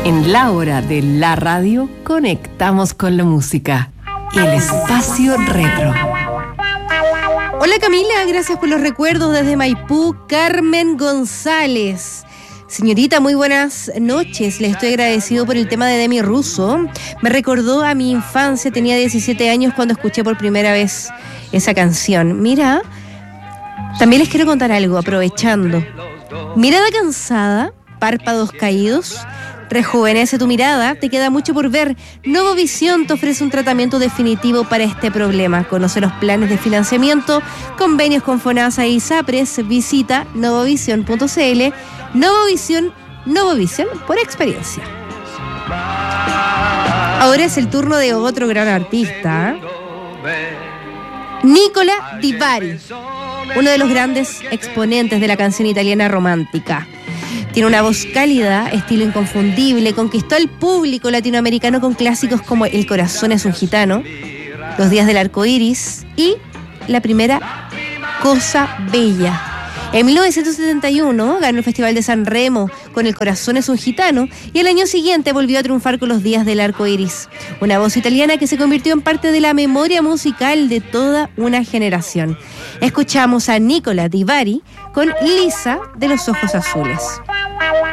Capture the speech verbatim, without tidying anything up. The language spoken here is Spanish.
En la hora de la radio, conectamos con la música. El espacio retro. Hola Camila, gracias por los recuerdos desde Maipú. Carmen González. Señorita, muy buenas noches. Le estoy agradecido por el tema de Demi Russo. Me recordó a mi infancia, tenía diecisiete años cuando escuché por primera vez esa canción. Mira, también les quiero contar algo, aprovechando. Mirada cansada, párpados caídos, rejuvenece tu mirada, te queda mucho por ver. Novovisión te ofrece un tratamiento definitivo para este problema. Conoce los planes de financiamiento, convenios con FONASA y ISAPRES. Visita novovisión punto c l. Novovisión, Novovisión por experiencia. Ahora es el turno de otro gran artista, ¿eh? Nicola Di Bari, uno de los grandes exponentes de la canción italiana romántica. Tiene una voz cálida, estilo inconfundible, conquistó al público latinoamericano con clásicos como El corazón es un gitano, Los días del arco iris y la primera Cosa bella. En mil novecientos setenta y uno ganó el Festival de San Remo con El corazón es un gitano y el año siguiente volvió a triunfar con Los días del arco iris. Una voz italiana que se convirtió en parte de la memoria musical de toda una generación. Escuchamos a Nicola Di Bari con Lisa de los ojos azules.